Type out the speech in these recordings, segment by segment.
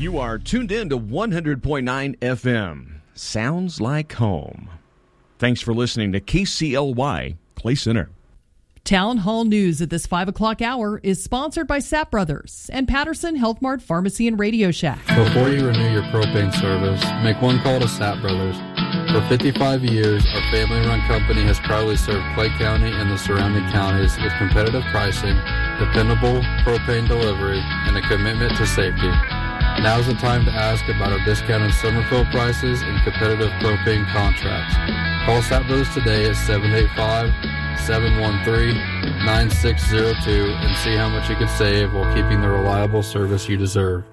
You are tuned in to 100.9 FM. Sounds like home. Thanks for listening to KCLY Clay Center. Town Hall News at this 5 o'clock hour is sponsored by Sapp Brothers and Patterson Health Mart Pharmacy and Radio Shack. Before you renew your propane service, make one call to Sapp Brothers. For 55 years, our family-run company has proudly served Clay County and the surrounding counties with competitive pricing, dependable propane delivery, and a commitment to safety. Now's the time to ask about our discounted summer fill prices and competitive propane contracts. Call Sapp Brothers today at 785-713-9602 and see how much you could save while keeping the reliable service you deserve.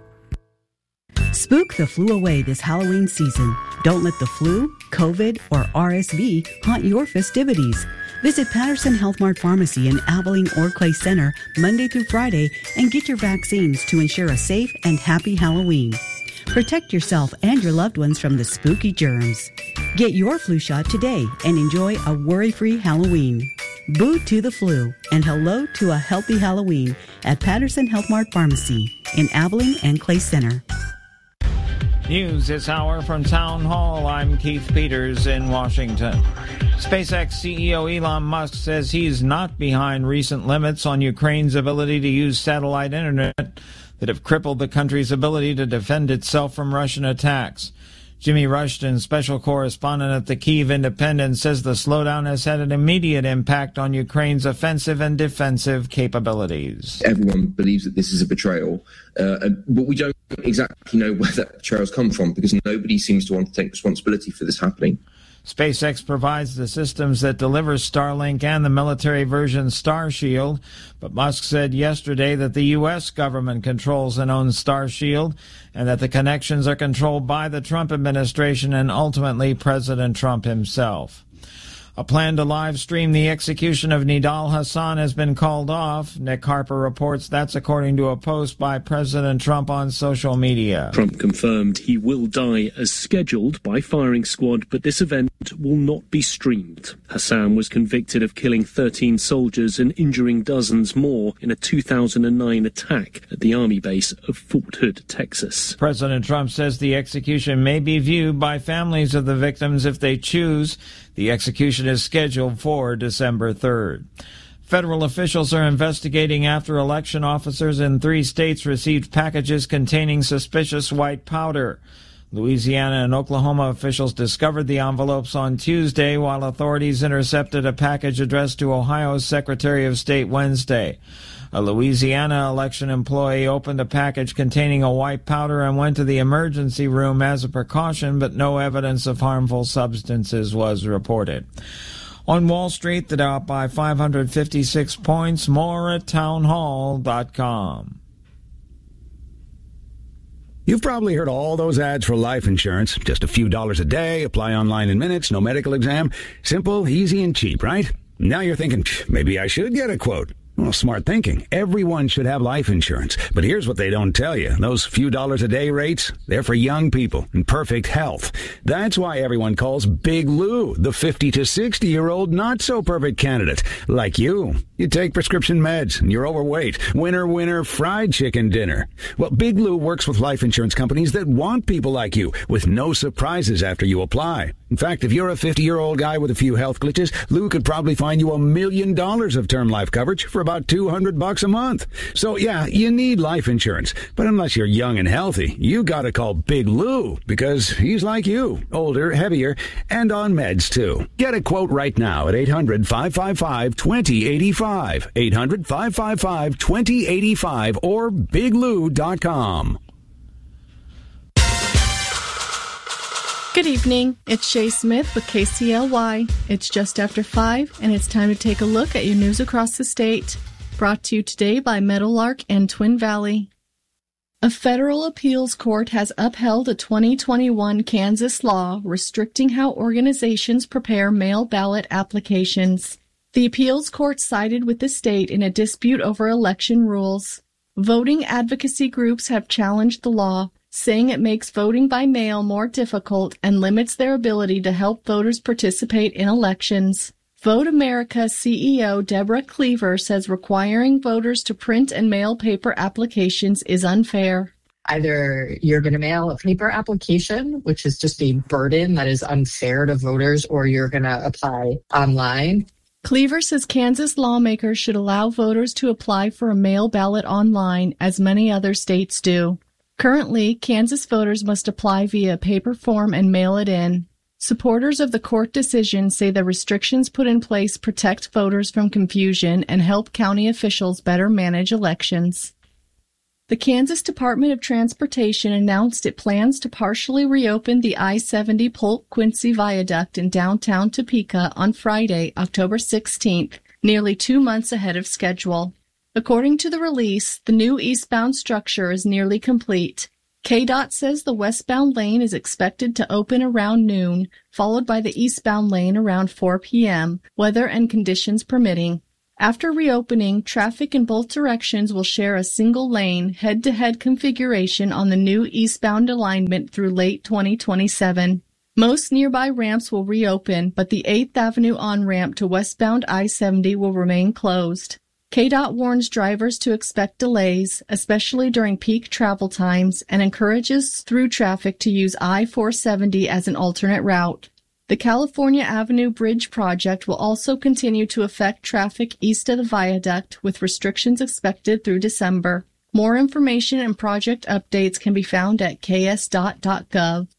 Spook the flu away this Halloween season. Don't let the flu, COVID, or RSV haunt your festivities. Visit Patterson Health Mart Pharmacy in Abilene or Clay Center Monday through Friday and get your vaccines to ensure a safe and happy Halloween. Protect yourself and your loved ones from the spooky germs. Get your flu shot today and enjoy a worry-free Halloween. Boo to the flu and hello to a healthy Halloween at Patterson Health Mart Pharmacy in Abilene and Clay Center. News this hour from Town Hall. I'm Keith Peters in Washington. SpaceX CEO Elon Musk says he's not behind recent limits on Ukraine's ability to use satellite internet that have crippled the country's ability to defend itself from Russian attacks. Jimmy Rushton, special correspondent at the Kyiv Independent, says the slowdown has had an immediate impact on Ukraine's offensive and defensive capabilities. Everyone believes that this is a betrayal, but we don't exactly know where that betrayal's come from because nobody seems to want to take responsibility for this happening. SpaceX provides the systems that deliver Starlink and the military version Starshield, but Musk said yesterday that the U.S. government controls and owns Starshield and that the connections are controlled by the Trump administration and ultimately President Trump himself. A plan to live stream the execution of Nidal Hasan has been called off. Nick Harper reports that's according to a post by President Trump on social media. Trump confirmed he will die as scheduled by firing squad, but this event will not be streamed. Hassan was convicted of killing 13 soldiers and injuring dozens more in a 2009 attack at the Army base of Fort Hood, Texas. President Trump says the execution may be viewed by families of the victims if they choose. The execution is scheduled for December 3rd. Federal officials are investigating after election officers in 3 states received packages containing suspicious white powder. Louisiana and Oklahoma officials discovered the envelopes on Tuesday, while authorities intercepted a package addressed to Ohio's Secretary of State Wednesday. A Louisiana election employee opened a package containing a white powder and went to the emergency room as a precaution, but no evidence of harmful substances was reported. On Wall Street, the Dow up by 556 points. More at townhall.com. You've probably heard all those ads for life insurance. Just a few dollars a day, apply online in minutes, no medical exam. Simple, easy, and cheap, right? Now you're thinking, maybe I should get a quote. Well, smart thinking. Everyone should have life insurance. But here's what they don't tell you. Those few dollars a day rates, they're for young people in perfect health. That's why everyone calls Big Lou the 50 to 60-year-old not-so-perfect candidate. Like you. You take prescription meds and you're overweight. Winner, fried chicken dinner. Well, Big Lou works with life insurance companies that want people like you with no surprises after you apply. In fact, if you're a 50-year-old guy with a few health glitches, Lou could probably find you $1 million of term life coverage for about $200 a month. So yeah, you need life insurance. But unless you're young and healthy, you gotta call Big Lou because he's like you, older, heavier, and on meds too. Get a quote right now at 800-555-2085. 800-555-2085 or biglou.com. Good evening. It's Shay Smith with KCLY. It's just after 5, and it's time to take a look at your news across the state. Brought to you today by Meadowlark and Twin Valley. A federal appeals court has upheld a 2021 Kansas law restricting how organizations prepare mail ballot applications. The appeals court sided with the state in a dispute over election rules. Voting advocacy groups have challenged the law, saying it makes voting by mail more difficult and limits their ability to help voters participate in elections. Vote America CEO Deborah Cleaver says requiring voters to print and mail paper applications is unfair. Either you're going to mail a paper application, which is just a burden that is unfair to voters, or you're going to apply online. Cleaver says Kansas lawmakers should allow voters to apply for a mail ballot online, as many other states do. Currently, Kansas voters must apply via a paper form and mail it in. Supporters of the court decision say the restrictions put in place protect voters from confusion and help county officials better manage elections. The Kansas Department of Transportation announced it plans to partially reopen the I-70 Polk-Quincy Viaduct in downtown Topeka on Friday, October 16th, nearly 2 months ahead of schedule. According to the release, the new eastbound structure is nearly complete. KDOT says the westbound lane is expected to open around noon, followed by the eastbound lane around 4 p.m., weather and conditions permitting. After reopening, traffic in both directions will share a single lane, head-to-head configuration on the new eastbound alignment through late 2027. Most nearby ramps will reopen, but the 8th Avenue on-ramp to westbound I-70 will remain closed. KDOT warns drivers to expect delays, especially during peak travel times, and encourages through traffic to use I-470 as an alternate route. The California Avenue Bridge project will also continue to affect traffic east of the viaduct, with restrictions expected through December. More information and project updates can be found at ksdot.gov.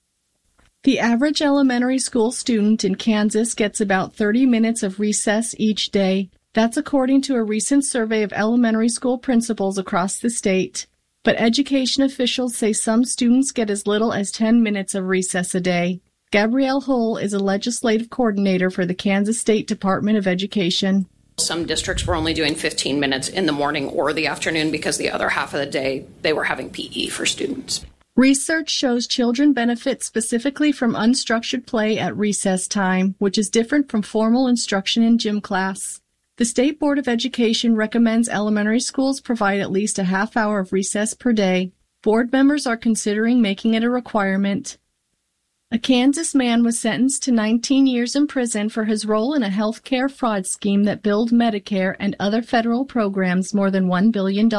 The average elementary school student in Kansas gets about 30 minutes of recess each day. That's according to a recent survey of elementary school principals across the state. But education officials say some students get as little as 10 minutes of recess a day. Gabrielle Hull is a legislative coordinator for the Kansas State Department of Education. Some districts were only doing 15 minutes in the morning or the afternoon because the other half of the day they were having PE for students. Research shows children benefit specifically from unstructured play at recess time, which is different from formal instruction in gym class. The State Board of Education recommends elementary schools provide at least a half hour of recess per day. Board members are considering making it a requirement. A Kansas man was sentenced to 19 years in prison for his role in a health care fraud scheme that billed Medicare and other federal programs more than $1 billion.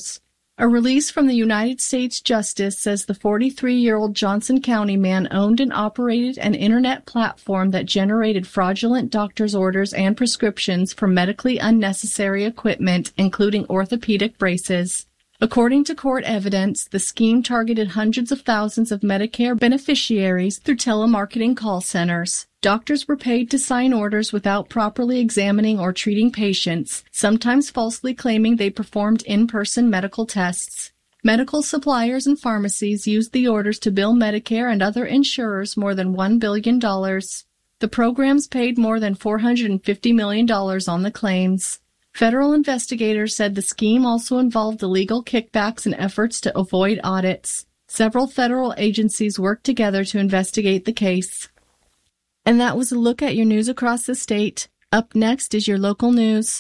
A release from the United States Justice says the 43-year-old Johnson County man owned and operated an internet platform that generated fraudulent doctor's orders and prescriptions for medically unnecessary equipment, including orthopedic braces. According to court evidence, the scheme targeted hundreds of thousands of Medicare beneficiaries through telemarketing call centers. Doctors were paid to sign orders without properly examining or treating patients, sometimes falsely claiming they performed in-person medical tests. Medical suppliers and pharmacies used the orders to bill Medicare and other insurers more than $1 billion. The programs paid more than $450 million on the claims. Federal investigators said the scheme also involved illegal kickbacks and efforts to avoid audits. Several federal agencies worked together to investigate the case. And that was a look at your news across the state. Up next is your local news.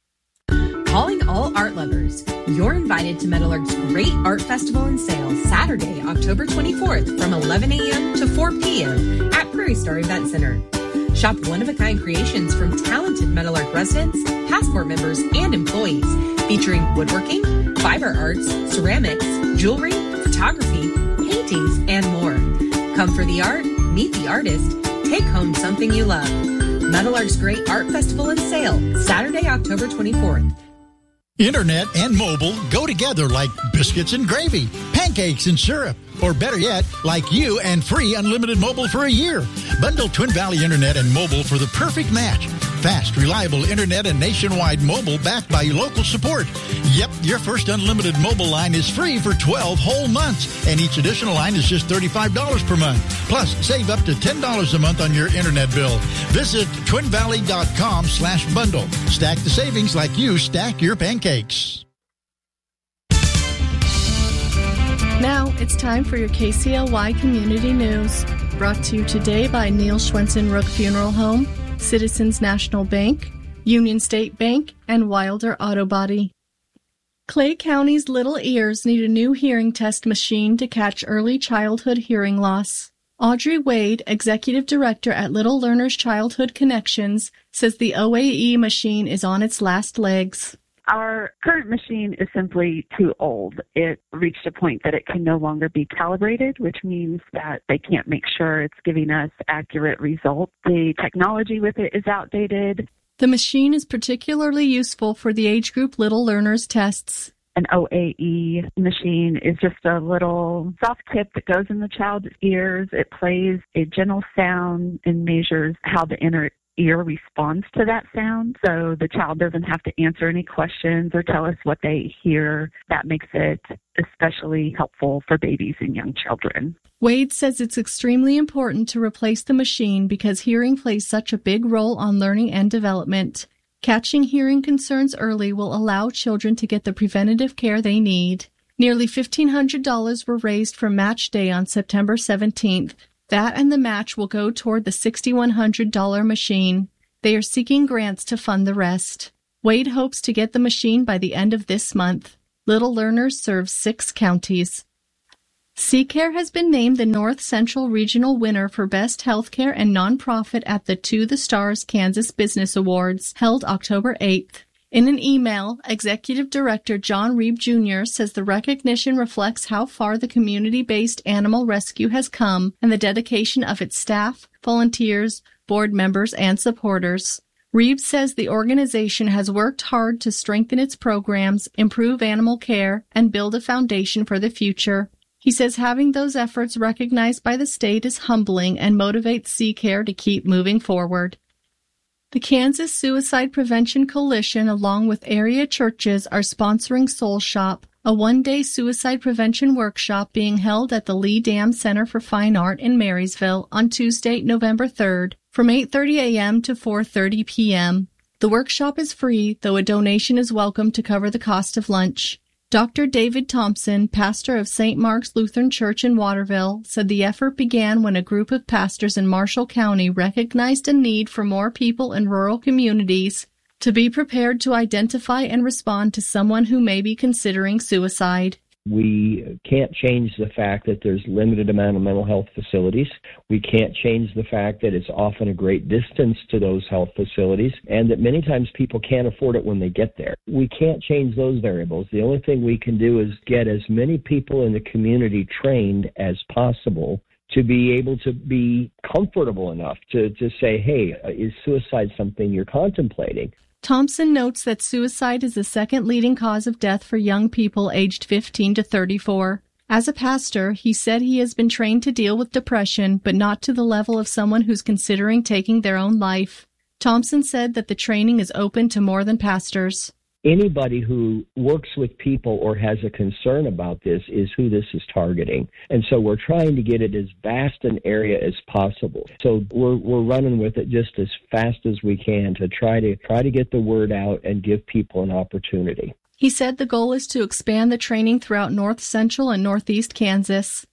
Calling all art lovers. You're invited to Meadowlark's Great Art Festival and Sale Saturday, October 24th from 11 a.m. to 4 p.m. at Prairie Star Event Center. Shop one-of-a-kind creations from talented Meadowlark residents, Passport members, and employees, featuring woodworking, fiber arts, ceramics, jewelry, photography, paintings, and more. Come for the art, meet the artist, take home something you love. Meadowlark's Great Art Festival and Sale, Saturday, October 24th. Internet and mobile go together like biscuits and gravy, pancakes and syrup, or better yet, like you and free unlimited mobile for a year. Bundle Twin Valley Internet and mobile for the perfect match. Fast, reliable internet and nationwide mobile backed by local support. Yep, your first unlimited mobile line is free for 12 whole months, and each additional line is just $35 per month. Plus, save up to $10 a month on your internet bill. Visit twinvalley.com/bundle. Stack the savings like you stack your pancakes. Now it's time for your KCLY Community News. Brought to you today by Neil Schwensen Rook Funeral Home, Citizens National Bank, Union State Bank, and Wilder Auto Body. Clay County's Little Ears need a new hearing test machine to catch early childhood hearing loss. Audrey Wade, Executive Director at Little Learners Childhood Connections, says the OAE machine is on its last legs. Our current machine is simply too old. It reached a point that it can no longer be calibrated, which means that they can't make sure it's giving us accurate results. The technology with it is outdated. The machine is particularly useful for the age group Little Learners tests. An OAE machine is just a little soft tip that goes in the child's ears. It plays a gentle sound and measures how the inner ear responds to that sound. So the child doesn't have to answer any questions or tell us what they hear. That makes it especially helpful for babies and young children. Wade says it's extremely important to replace the machine because hearing plays such a big role on learning and development. Catching hearing concerns early will allow children to get the preventative care they need. Nearly $1,500 were raised for Match Day on September 17th. That and the match will go toward the $6,100 machine. They are seeking grants to fund the rest. Wade hopes to get the machine by the end of this month. Little Learners serves 6 counties. CCare has been named the North Central Regional winner for Best Healthcare and Nonprofit at the To the Stars Kansas Business Awards, held October 8th. In an email, Executive Director John Reeb Jr. says the recognition reflects how far the community-based animal rescue has come and the dedication of its staff, volunteers, board members, and supporters. Reeb says the organization has worked hard to strengthen its programs, improve animal care, and build a foundation for the future. He says having those efforts recognized by the state is humbling and motivates CCare to keep moving forward. The Kansas Suicide Prevention Coalition, along with area churches, are sponsoring Soul Shop, a one-day suicide prevention workshop being held at the Lee Dam Center for Fine Art in Marysville on Tuesday, November 3rd, from 8:30 a.m. to 4:30 p.m. The workshop is free, though a donation is welcome to cover the cost of lunch. Dr. David Thompson, pastor of St. Mark's Lutheran Church in Waterville, said the effort began when a group of pastors in Marshall County recognized a need for more people in rural communities to be prepared to identify and respond to someone who may be considering suicide. We can't change the fact that there's limited amount of mental health facilities. We can't change the fact that it's often a great distance to those health facilities and that many times people can't afford it when they get there. We can't change those variables. The only thing we can do is get as many people in the community trained as possible to be able to be comfortable enough to say, hey, is suicide something you're contemplating? Thompson notes that suicide is the second leading cause of death for young people aged 15 to 34. As a pastor, he said he has been trained to deal with depression, but not to the level of someone who's considering taking their own life. Thompson said that the training is open to more than pastors. Anybody who works with people or has a concern about this is who this is targeting. And so we're trying to get it as vast an area as possible. So we're running with it just as fast as we can to try to get the word out and give people an opportunity. He said the goal is to expand the training throughout North Central and Northeast Kansas.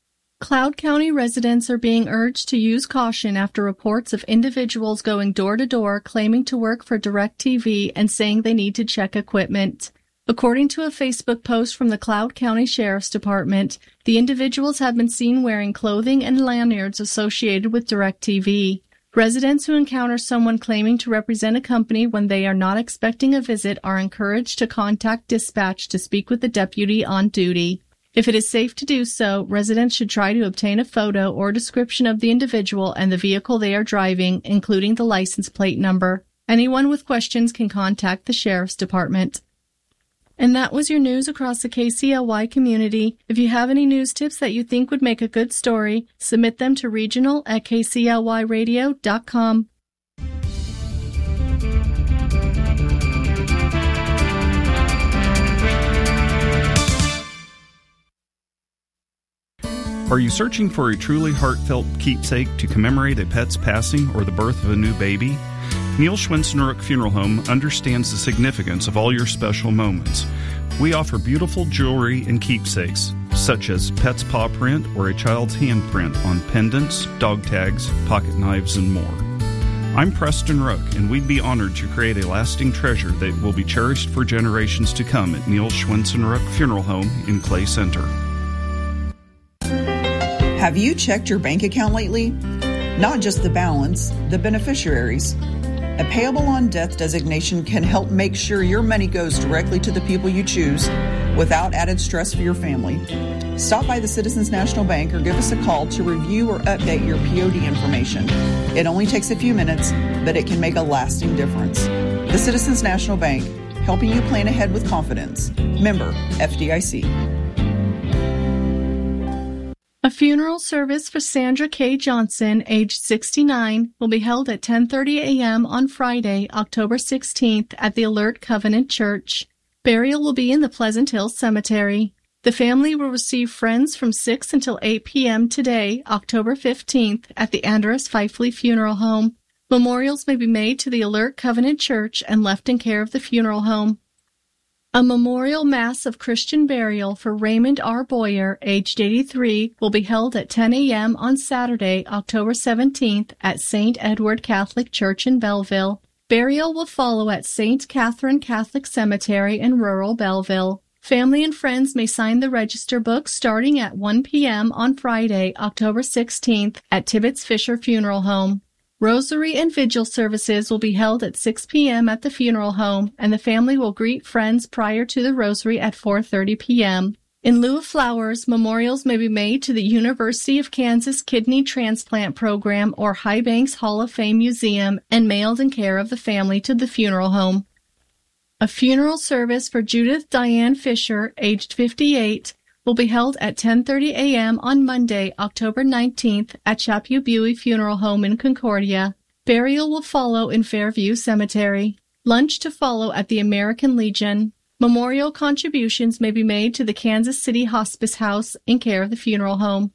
Cloud County residents are being urged to use caution after reports of individuals going door to door claiming to work for DirecTV and saying they need to check equipment. According to a Facebook post from the Cloud County Sheriff's Department, the individuals have been seen wearing clothing and lanyards associated with DirecTV. Residents who encounter someone claiming to represent a company when they are not expecting a visit are encouraged to contact dispatch to speak with the deputy on duty. If it is safe to do so, residents should try to obtain a photo or description of the individual and the vehicle they are driving, including the license plate number. Anyone with questions can contact the Sheriff's Department. And that was your news across the KCLY community. If you have any news tips that you think would make a good story, submit them to regional@kclyradio.com. Are you searching for a truly heartfelt keepsake to commemorate a pet's passing or the birth of a new baby? Neil Schwensenrook Funeral Home understands the significance of all your special moments. We offer beautiful jewelry and keepsakes, such as pet's paw print or a child's handprint on pendants, dog tags, pocket knives, and more. I'm Preston Rook, and we'd be honored to create a lasting treasure that will be cherished for generations to come at Neil Schwensenrook Funeral Home in Clay Center. Have you checked your bank account lately? Not just the balance, the beneficiaries. A payable on death designation can help make sure your money goes directly to the people you choose without added stress for your family. Stop by the Citizens National Bank or give us a call to review or update your POD information. It only takes a few minutes, but it can make a lasting difference. The Citizens National Bank, helping you plan ahead with confidence. Member FDIC. A funeral service for Sandra K. Johnson, aged 69, will be held at 10:30 a.m. on Friday, October 16th at the Alert Covenant Church. Burial will be in the Pleasant Hill Cemetery. The family will receive friends from 6 until 8 p.m. today, October 15th, at the Andrus Fifley Funeral Home. Memorials may be made to the Alert Covenant Church and left in care of the funeral home. A memorial mass of Christian burial for Raymond R. Boyer, aged 83, will be held at 10 a.m. on Saturday, October 17th at St. Edward Catholic Church in Belleville. Burial will follow at St. Catherine Catholic Cemetery in rural Belleville. Family and friends may sign the register book starting at 1 p.m. on Friday, October 16th at Tibbetts Fisher Funeral Home. Rosary and vigil services will be held at 6 p.m. at the funeral home, and the family will greet friends prior to the rosary at 4:30 p.m. In lieu of flowers, memorials may be made to the University of Kansas Kidney Transplant Program or High Banks Hall of Fame Museum and mailed in care of the family to the funeral home. A funeral service for Judith Diane Fisher, aged 58, will be held at 10:30 a.m. on Monday, October 19th at Chapubuie Funeral Home in Concordia. Burial will follow in Fairview Cemetery. Lunch to follow at the American Legion. Memorial contributions may be made to the Kansas City Hospice House in care of the funeral home.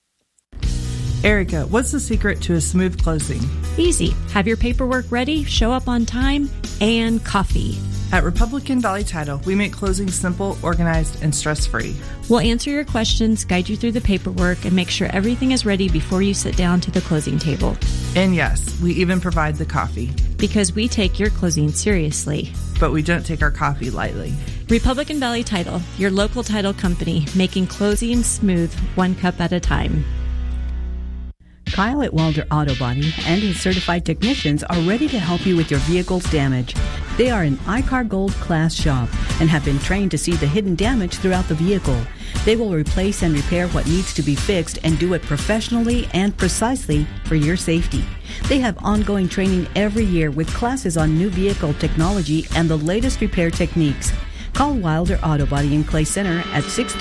Erica, what's the secret to a smooth closing? Easy. Have your paperwork ready, show up on time, and coffee. At Republican Valley Title, we make closing simple, organized, and stress-free. We'll answer your questions, guide you through the paperwork, and make sure everything is ready before you sit down to the closing table. And yes, we even provide the coffee. Because we take your closing seriously. But we don't take our coffee lightly. Republican Valley Title, your local title company, making closing smooth, one cup at a time. Kyle at Wilder Auto Body and his certified technicians are ready to help you with your vehicle's damage. They are an iCar Gold class shop and have been trained to see the hidden damage throughout the vehicle. They will replace and repair what needs to be fixed and do it professionally and precisely for your safety. They have ongoing training every year with classes on new vehicle technology and the latest repair techniques. Call Wilder Auto Body in Clay Center at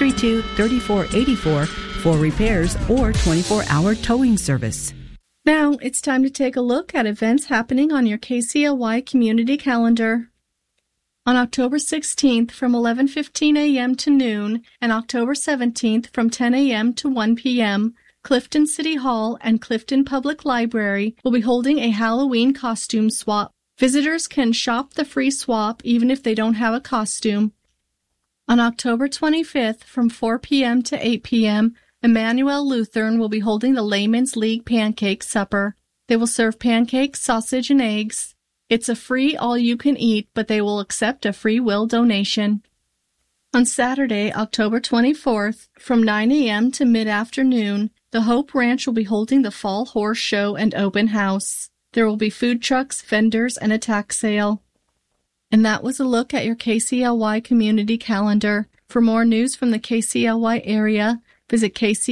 632-3484 for repairs or 24-hour towing service. Now it's time to take a look at events happening on your KCLY community calendar. On October 16th from 11:15 a.m. to noon and October 17th from 10 a.m. to 1 p.m., Clifton City Hall and Clifton Public Library will be holding a Halloween costume swap. Visitors can shop the free swap even if they don't have a costume. On October 25th from 4 p.m. to 8 p.m., Emmanuel Lutheran will be holding the Layman's League Pancake Supper. They will serve pancakes, sausage, and eggs. It's a free all-you-can-eat, but they will accept a free will donation. On Saturday, October 24th, from 9 a.m. to mid-afternoon, the Hope Ranch will be holding the Fall Horse Show and Open House. There will be food trucks, vendors, and a tax sale. And that was a look at your KCLY community calendar. For more news from the KCLY area, visit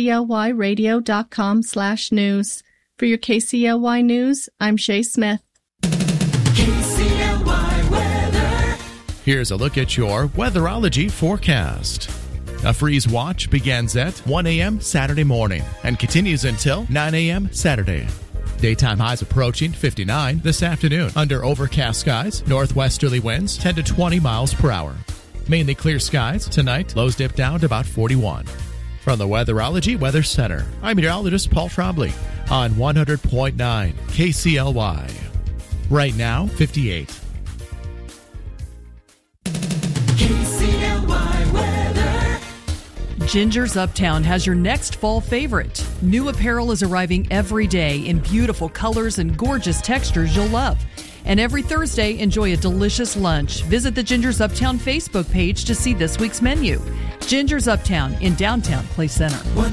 kclyradio.com/news. For your KCLY News, I'm Shay Smith. KCLY weather. Here's a look at your weatherology forecast. A freeze watch begins at 1 a.m. Saturday morning and continues until 9 a.m. Saturday. Daytime highs approaching 59 this afternoon under overcast skies, northwesterly winds 10 to 20 miles per hour. Mainly clear skies tonight, lows dip down to about 41. From the Weatherology Weather Center, I'm meteorologist Paul Trombley on 100.9 KCLY. Right now, 58. KCLY weather. Ginger's Uptown has your next fall favorite. New apparel is arriving every day in beautiful colors and gorgeous textures you'll love. And every Thursday, enjoy a delicious lunch. Visit the Ginger's Uptown Facebook page to see this week's menu. Ginger's Uptown in downtown Clay Center. 100.9